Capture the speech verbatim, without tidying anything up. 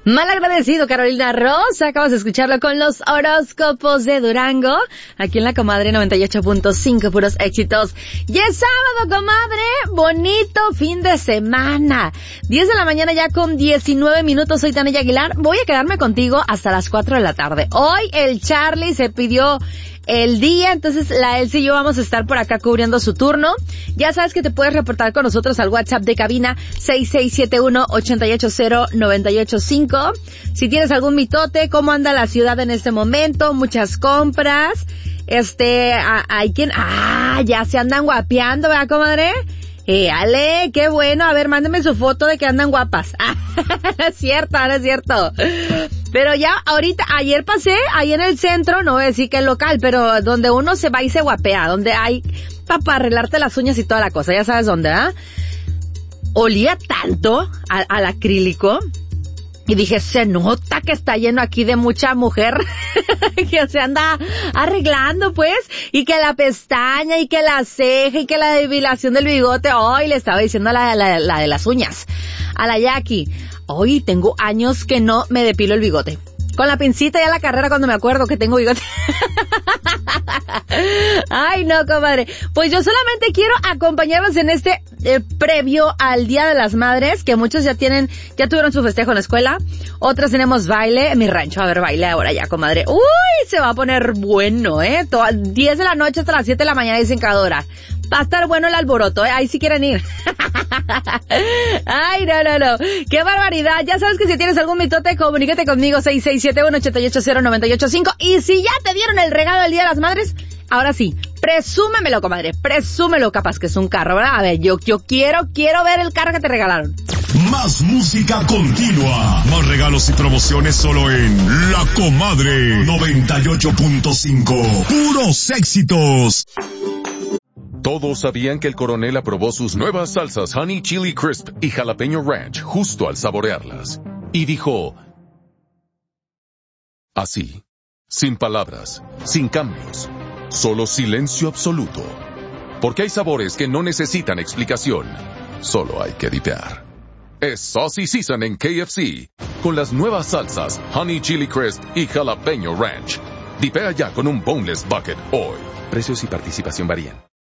Malagradecido, Carolina Rosa. Acabas de escucharlo con los horóscopos de Durango, aquí en la Comadre noventa y ocho punto cinco, puros éxitos. Y es sábado, comadre, bonito fin de semana. diez de la mañana ya con diecinueve minutos, soy Tania Aguilar. Voy a quedarme contigo hasta las cuatro de la tarde. Hoy el Charlie se pidió el día, entonces la Elsie y yo vamos a estar por acá cubriendo su turno. Ya sabes que te puedes reportar con nosotros al WhatsApp de cabina seis seis siete uno, ocho ocho cero, nueve ocho cinco. Si tienes algún mitote, cómo anda la ciudad en este momento, muchas compras, este, hay quien, ah, ya se andan guapeando, ¿verdad, comadre? Eh, Ale, qué bueno, a ver, mándeme su foto de que andan guapas. Ah, no es cierto, no es cierto. Pero ya, ahorita, ayer pasé, ahí en el centro, no voy a decir que es local, pero donde uno se va y se guapea, donde hay para arreglarte las uñas y toda la cosa, ya sabes dónde, ¿ah? Olía tanto al, al acrílico, y dije, se nota que está lleno aquí de mucha mujer que se anda arreglando, pues, y que la pestaña, y que la ceja, y que la depilación del bigote. Hoy le estaba diciendo la, la, la de las uñas a la Jackie. Hoy tengo años que no me depilo el bigote. Con la pincita ya la carrera cuando me acuerdo que tengo bigote. Ay, no, comadre. Pues yo solamente quiero acompañarlos en este eh, previo al Día de las Madres, que muchos ya tienen, ya tuvieron su festejo en la escuela. Otros tenemos baile en mi rancho. A ver, baile ahora ya, comadre. Uy, se va a poner bueno, ¿eh? Todo, diez de la noche hasta las siete de la mañana, dicen cada hora. Va a estar bueno el alboroto, ¿eh? Ahí sí quieren ir. Ay, no, no, no. ¡Qué barbaridad! Ya sabes que si tienes algún mitote, comunícate conmigo, seis seis siete uno, ocho ocho cero, nueve ocho cinco. Y si ya te dieron el regalo del Día de las Madres, ahora sí, presúmemelo, comadre. Presúmelo, capaz que es un carro, ¿verdad? A ver, yo, yo quiero, quiero ver el carro que te regalaron. Más música continua. Más regalos y promociones solo en La Comadre noventa y ocho punto cinco. Puros éxitos. Todos sabían que el coronel aprobó sus nuevas salsas Honey Chili Crisp y Jalapeño Ranch justo al saborearlas. Y dijo, así, sin palabras, sin cambios, solo silencio absoluto. Porque hay sabores que no necesitan explicación, solo hay que dipear. Es Saucy Season en K F C, con las nuevas salsas Honey Chili Crisp y Jalapeño Ranch. Dipea ya con un Boneless Bucket hoy. Precios y participación varían.